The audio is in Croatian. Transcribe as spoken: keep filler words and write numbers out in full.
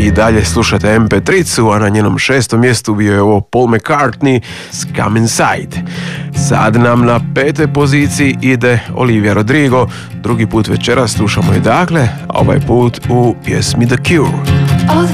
i dalje slušate em pe tri, a na njenom šestom mjestu bio je ovo Paul McCartney s Come Inside. Sad nam na pete poziciji ide Olivia Rodrigo. Drugi put večeras slušamo je dakle, a ovaj put u pjesmi The Cure.